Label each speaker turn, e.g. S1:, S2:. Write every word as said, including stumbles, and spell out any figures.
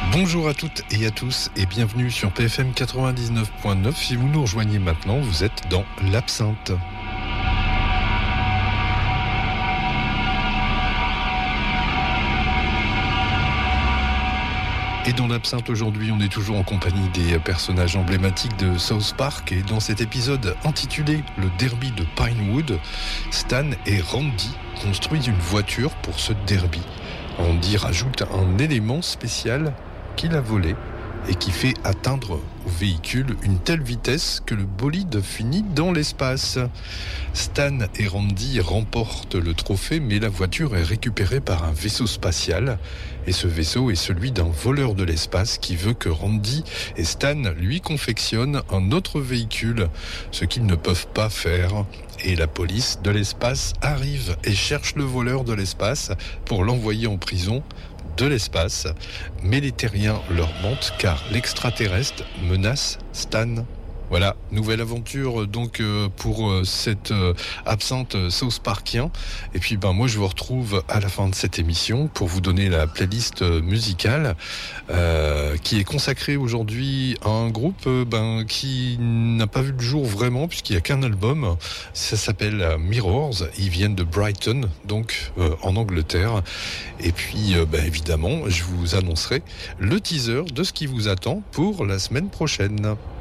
S1: Bonjour à toutes et à tous et bienvenue sur P F M quatre-vingt-dix-neuf point neuf. Si vous nous rejoignez maintenant, vous êtes dans l'Absinthe. Et dans l'Absinthe aujourd'hui, on est toujours en compagnie des personnages emblématiques de South Park. Et dans cet épisode intitulé « Le derby de Pinewood », Stan et Randy construisent une voiture pour ce derby. Randy rajoute un élément spécial qu'il a volé et qui fait atteindre au véhicule une telle vitesse que le bolide finit dans l'espace. Stan et Randy remportent le trophée, mais la voiture est récupérée par un vaisseau spatial. Et ce vaisseau est celui d'un voleur de l'espace qui veut que Randy et Stan lui confectionnent un autre véhicule, ce qu'ils ne peuvent pas faire. Et la police de l'espace arrive et cherche le voleur de l'espace pour l'envoyer en prison de l'espace, mais les terriens leur mentent car l'extraterrestre menace Stan. Voilà, nouvelle aventure donc euh, pour euh, cette euh, absinthe euh, South Parkien. Et puis ben moi je vous retrouve à la fin de cette émission pour vous donner la playlist euh, musicale euh, qui est consacrée aujourd'hui à un groupe euh, ben qui n'a pas vu le jour vraiment puisqu'il n'y a qu'un album. Ça s'appelle euh, Mirrors. Ils viennent de Brighton, donc euh, en Angleterre. Et puis euh, ben, évidemment je vous annoncerai le teaser de ce qui vous attend pour la semaine prochaine.